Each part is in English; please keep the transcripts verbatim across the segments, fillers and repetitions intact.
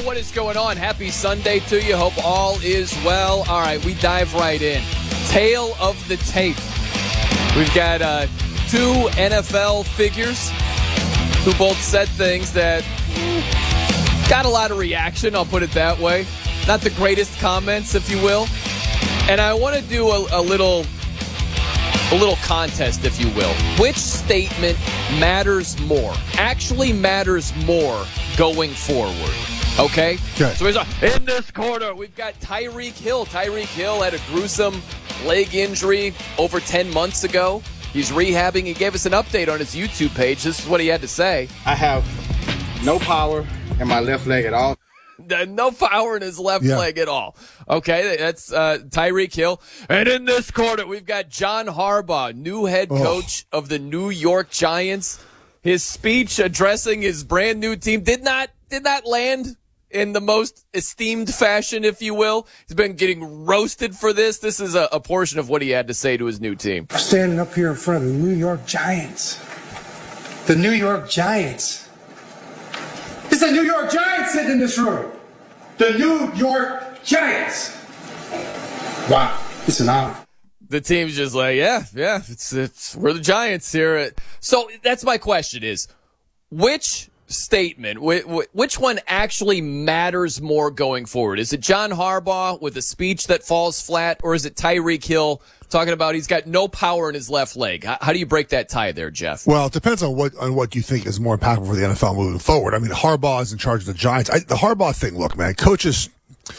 what is going on? Happy Sunday to you. Hope all is well. All right, we dive right in. Tale of the tape. We've got uh, two N F L figures who both said things that mm, got a lot of reaction, I'll put it that way. Not the greatest comments, if you will. And I want to do a, a little a little contest, if you will. Which statement matters more, actually matters more going forward? Okay? Okay. So he's, uh, in this corner, we've got Tyreek Hill. Tyreek Hill had a gruesome leg injury over ten months ago. He's rehabbing. He gave us an update on his YouTube page. This is what he had to say. I have no power in my left leg at all. No power in his left Yeah. leg at all. Okay, that's uh, Tyreek Hill. And in this corner, we've got John Harbaugh, new head Oh. coach of the New York Giants. His speech addressing his brand new team did not did not land in the most esteemed fashion, if you will. He's been getting roasted for this. This is a, a portion of what he had to say to his new team. Standing up here in front of the New York Giants. The New York Giants. It's the New York Giants sitting in this room. The New York Giants. Wow, it's an honor. The team's just like, yeah, yeah, it's it's we're the Giants here. So that's my question: is which statement, wh- wh- which one actually matters more going forward? Is it John Harbaugh with a speech that falls flat, or is it Tyreek Hill talking about he's got no power in his left leg? How, how do you break that tie there, Jeff? Well, it depends on what on what you think is more impactful for the N F L moving forward. I mean, Harbaugh is in charge of the Giants. I, the Harbaugh thing, look, man, coaches.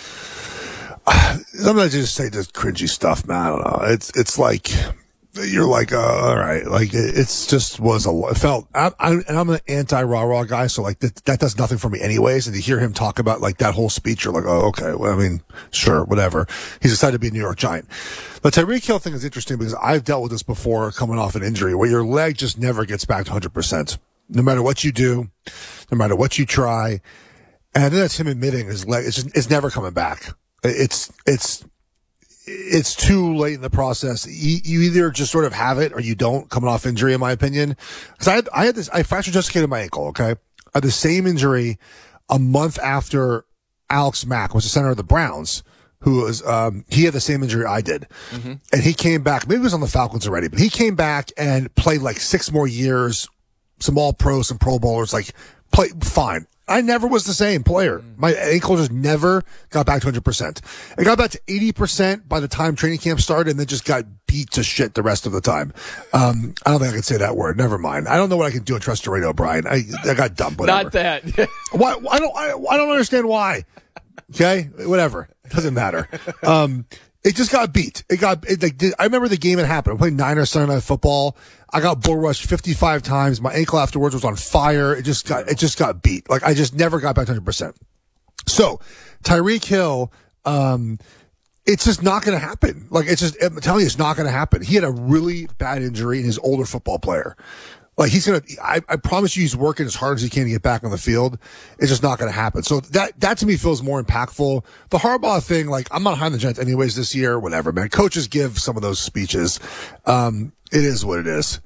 Sometimes I just say this cringy stuff, man. I don't know. It's it's like you're like, uh, all right, like it, it's just was a it felt. I'm, I'm and I'm an anti rah rah guy, so like that, that does nothing for me anyways. And to hear him talk about like that whole speech, you're like, oh, okay. Well, I mean, sure, whatever. He's decided to be a New York Giant. The Tyreek Hill thing is interesting because I've dealt with this before, coming off an injury where your leg just never gets back to one hundred percent, no matter what you do, no matter what you try. And I think that's him admitting his leg. It's just it's never coming back. It's it's it's too late in the process. You, you either just sort of have it or you don't, coming off injury, in my opinion. Because I had I had this I fractured dislocated my ankle. Okay, I had the same injury a month after Alex Mack was the center of the Browns, who was um he had the same injury I did, mm-hmm. and he came back. Maybe he was on the Falcons already, but he came back and played like six more years, some All Pros, some Pro Bowlers, like play fine. I never was the same player. My ankle just never got back to one hundred percent. It got back to eighty percent by the time training camp started and then just got beat to shit the rest of the time. Um, I don't think I can say that word. Never mind. I don't know what I can do in Trust Radio, Brian. I, I got dumb. Whatever. Not that. Why? I don't, I, I don't understand why. Okay? Whatever. Doesn't matter. Um, it just got beat. It got, it, like, I remember the game it happened. I played Niners Sunday Night Football. I got bull rushed fifty-five times. My ankle afterwards was on fire. It just got, it just got beat. Like, I just never got back to one hundred percent. So, Tyreek Hill, um, it's just not going to happen. Like, it's just, I'm telling you, it's not going to happen. He had a really bad injury and he's an older football player. Like, he's going to, I, I promise you he's working as hard as he can to get back on the field. It's just not going to happen. So that, that to me feels more impactful. The Harbaugh thing, like, I'm not behind the Giants anyways this year, whatever, man. Coaches give some of those speeches. Um, it is what it is.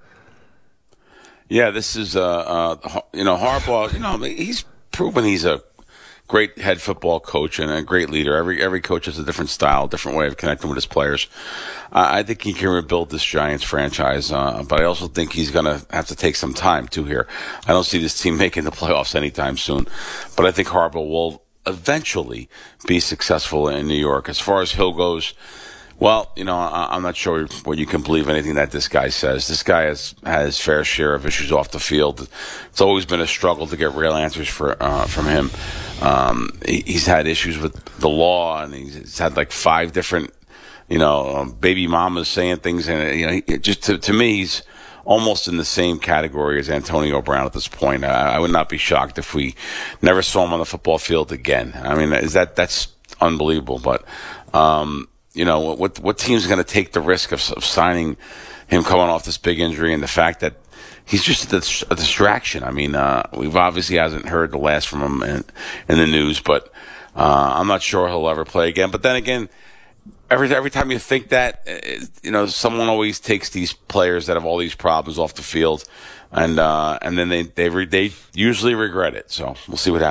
Yeah, this is, uh, uh, you know, Harbaugh, you know, he's proven he's a great head football coach and a great leader. Every every coach has a different style, different way of connecting with his players. Uh, I think he can rebuild this Giants franchise, uh, but I also think he's going to have to take some time, too, here. I don't see this team making the playoffs anytime soon, but I think Harbaugh will eventually be successful in New York. As far as Hill goes, well, you know, I, I'm not sure what you can believe anything that this guy says. This guy has has fair share of issues off the field. It's always been a struggle to get real answers for uh, from him. Um, he, he's had issues with the law, and he's, he's had like five different, you know, um, baby mamas saying things, and you know, he, just to, to me, he's almost in the same category as Antonio Brown at this point. I, I would not be shocked if we never saw him on the football field again. I mean, is that that's unbelievable, but. Um, You know, what what team's going to take the risk of, of signing him coming off this big injury and the fact that he's just a, a distraction? I mean, uh, we've obviously hasn't heard the last from him in, in the news, but uh, I'm not sure he'll ever play again. But then again, every every time you think that, it, you know, someone always takes these players that have all these problems off the field, and uh, and then they they re, they usually regret it. So we'll see what happens.